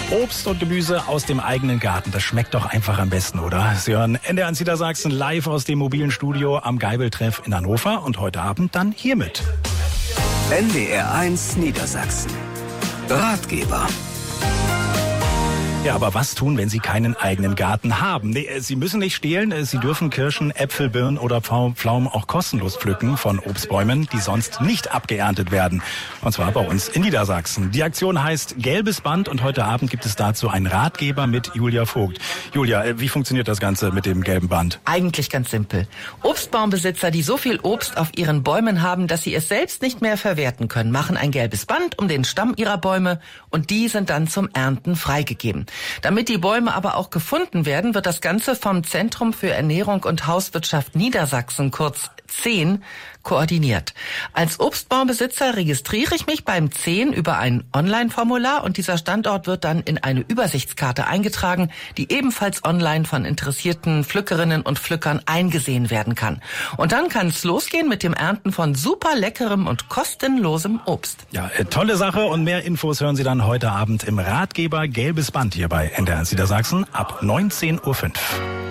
Obst und Gemüse aus dem eigenen Garten, das schmeckt doch einfach am besten, oder? Sie hören NDR Niedersachsen live aus dem mobilen Studio am Geibeltreff in Hannover und heute Abend dann hiermit. NDR 1 Niedersachsen. Ratgeber. Ja, aber was tun, wenn Sie keinen eigenen Garten haben? Nee, Sie müssen nicht stehlen. Sie dürfen Kirschen, Äpfel, Birnen oder Pflaumen auch kostenlos pflücken von Obstbäumen, die sonst nicht abgeerntet werden. Und zwar bei uns in Niedersachsen. Die Aktion heißt Gelbes Band und heute Abend gibt es dazu einen Ratgeber mit Julia Vogt. Julia, wie funktioniert das Ganze mit dem gelben Band? Eigentlich ganz simpel. Obstbaumbesitzer, die so viel Obst auf ihren Bäumen haben, dass sie es selbst nicht mehr verwerten können, machen ein gelbes Band um den Stamm ihrer Bäume und die sind dann zum Ernten freigegeben. Damit die Bäume aber auch gefunden werden, wird das Ganze vom Zentrum für Ernährung und Hauswirtschaft Niedersachsen, kurz ZEHN, koordiniert. Als Obstbaumbesitzer registriere ich mich beim ZEHN über ein Online-Formular und dieser Standort wird dann in eine Übersichtskarte eingetragen, die ebenfalls online von interessierten Pflückerinnen und Pflückern eingesehen werden kann. Und dann kann es losgehen mit dem Ernten von super leckerem und kostenlosem Obst. Ja, tolle Sache und mehr Infos hören Sie dann heute Abend im Ratgeber Gelbes Band hier bei NDR Niedersachsen ab 19:05 Uhr.